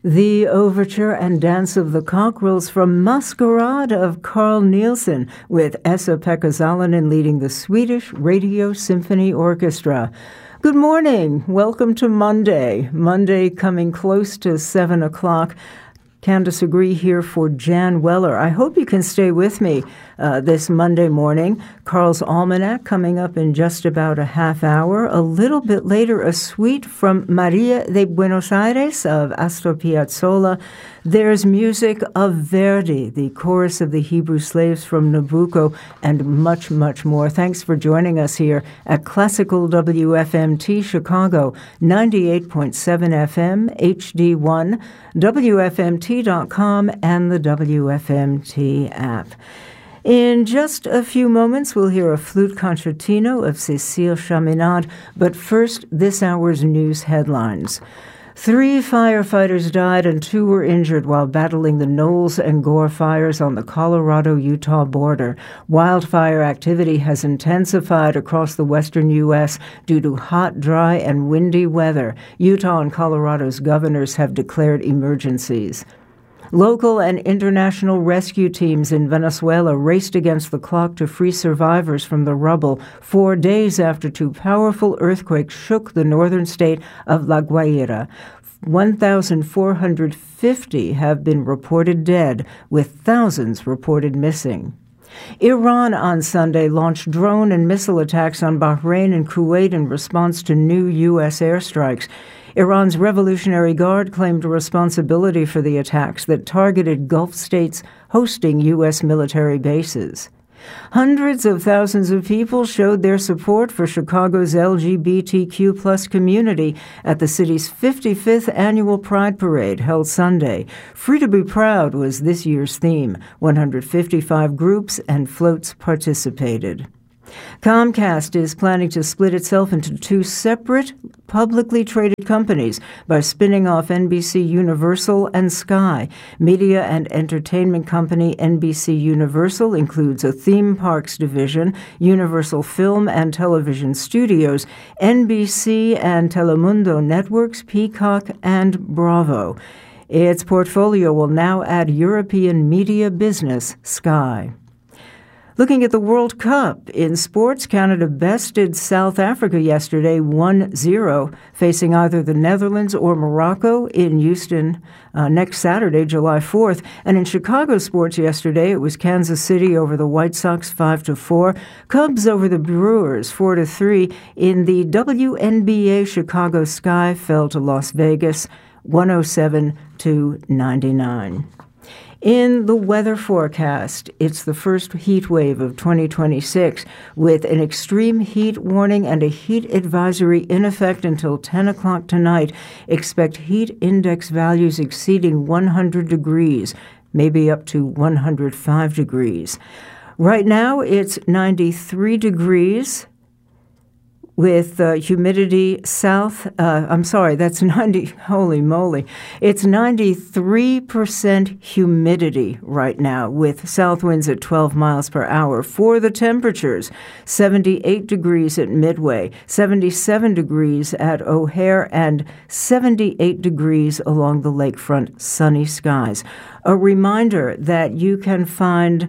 The overture and dance of the cockerels from Masquerade of Carl Nielsen, with Esa-Pekka Salonen leading the Swedish Radio Symphony Orchestra. Good morning. Welcome to Monday. Monday coming close to 7 o'clock. Candace Agree here for Jan Weller. I hope you can stay with me this Monday morning. Carl's Almanac coming up in just about a half hour. A little bit later, a suite from Maria de Buenos Aires of Astor Piazzolla. There's music of Verdi, the chorus of the Hebrew slaves from Nabucco, and much, much more. Thanks for joining us here at Classical WFMT Chicago, 98.7 FM, HD1, WFMT.com, and the WFMT app. In just a few moments, we'll hear a flute concertino of Cécile Chaminade, but first, this hour's news headlines. 3 firefighters died and 2 were injured while battling the Knowles and Gore fires on the Colorado-Utah border. Wildfire activity has intensified across the western U.S. due to hot, dry, and windy weather. Utah and Colorado's governors have declared emergencies. Local and international rescue teams in Venezuela raced against the clock to free survivors from the rubble 4 days after 2 powerful earthquakes shook the northern state of La Guaira. 1,450 have been reported dead, with thousands reported missing. Iran on Sunday launched drone and missile attacks on Bahrain and Kuwait in response to new U.S. airstrikes. Iran's Revolutionary Guard claimed responsibility for the attacks that targeted Gulf states hosting U.S. military bases. Hundreds of thousands of people showed their support for Chicago's LGBTQ+ community at the city's 55th annual Pride Parade held Sunday. Free to be Proud was this year's theme. 155 groups and floats participated. Comcast is planning to split itself into 2 separate, publicly traded companies by spinning off NBC Universal and Sky. Media and entertainment company NBC Universal includes a theme parks division, Universal Film and Television Studios, NBC and Telemundo Networks, Peacock, and Bravo. Its portfolio will now add European media business, Sky. Looking at the World Cup in sports, Canada bested South Africa yesterday 1-0, facing either the Netherlands or Morocco in Houston next Saturday, July 4th. And in Chicago sports yesterday, it was Kansas City over the White Sox 5-4, Cubs over the Brewers 4-3. In the WNBA, Chicago Sky fell to Las Vegas 107-99. In the weather forecast, it's the first heat wave of 2026 with an extreme heat warning and a heat advisory in effect until 10 o'clock tonight. Expect heat index values exceeding 100 degrees, maybe up to 105 degrees. Right now, it's 93 degrees. With humidity that's 90, holy moly. It's 93% humidity right now with south winds at 12 miles per hour. For the temperatures, 78 degrees at Midway, 77 degrees at O'Hare, and 78 degrees along the lakefront, sunny skies. A reminder that you can find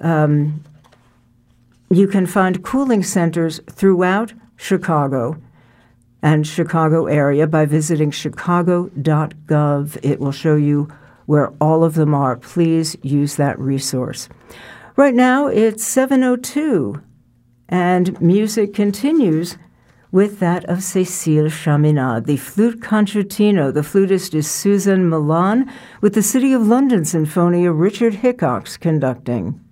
cooling centers throughout Chicago and Chicago area by visiting chicago.gov. It will show you where all of them are. Please use that resource. Right now, it's 7:02, and music continues with that of Cécile Chaminade, the flute concertino. The flutist is Susan Milan, with the City of London Sinfonia Richard Hickox conducting.